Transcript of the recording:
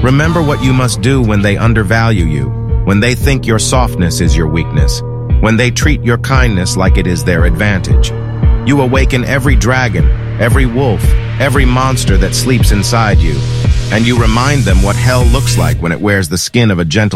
Remember what you must do when they undervalue you, when they think your softness is your weakness, when they treat your kindness like it is their advantage. You awaken every dragon, every wolf, every monster that sleeps inside you, and you remind them what hell looks like when it wears the skin of a gentle